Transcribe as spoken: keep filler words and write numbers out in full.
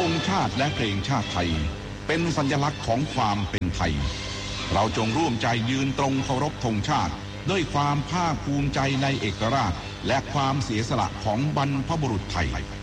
งชาติและเพลงชาติไทยเป็นสัญลักษณ์ของความเป็นไทยเราจงร่วมใจยืนตรงเคารพธงชาติด้วยความภาคภูมิใจในเอกราชและความเสียสละของบรรพบุรุษไทย